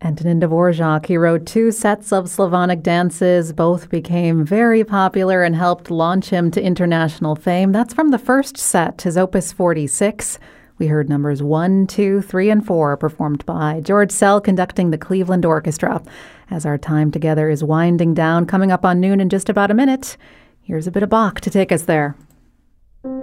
Antonin Dvorak, he wrote two sets of Slavonic dances. Both became very popular and helped launch him to international fame. That's from the first set, his Opus 46. We heard numbers 1, 2, 3, and 4 performed by George Szell conducting the Cleveland Orchestra. As our time together is winding down, coming up on noon in just about a minute, here's a bit of Bach to take us there.